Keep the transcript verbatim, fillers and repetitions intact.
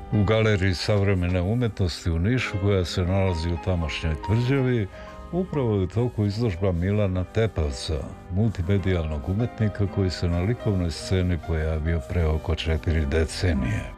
U Galeriji savremene umjetnosti u Nišu, koja se nalazi u tamošnjoj tvrđavi, upravo je u toku izložba Milana Tepavca, multimedijalnog umetnika koji se na likovnoj sceni pojavio pre oko četiri decenije.